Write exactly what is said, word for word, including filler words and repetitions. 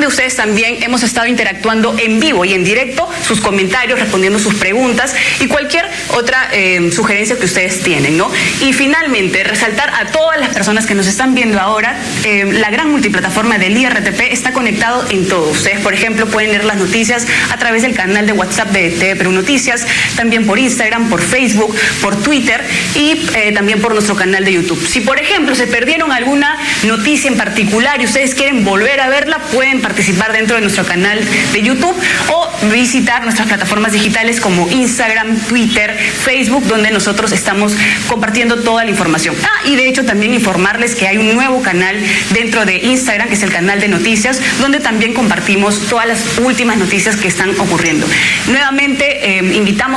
ustedes también hemos estado interactuando en vivo y en directo, sus comentarios, respondiendo sus preguntas y cualquier otra eh, sugerencia que ustedes tienen, ¿no? Y finalmente, resaltar a todas las personas que nos están viendo ahora, eh, la gran multiplataforma del I R T P está conectado en todo. Ustedes, por ejemplo, pueden leer las noticias a través del canal de WhatsApp de T V Perú Noticias, también por Instagram, por Facebook, por Twitter y eh, también por nuestro canal de YouTube. Si, por ejemplo, se perdieron alguna noticia en particular y ustedes quieren volver a verla, pueden participar dentro de nuestro canal de YouTube o visitar nuestras plataformas digitales como Instagram, Twitter, Facebook, donde nosotros estamos compartiendo toda la información. Ah, y de hecho también informarles que hay un nuevo canal dentro de Instagram, que es el canal de noticias, donde también compartimos todas las últimas noticias que están ocurriendo. Nuevamente, eh, invitamos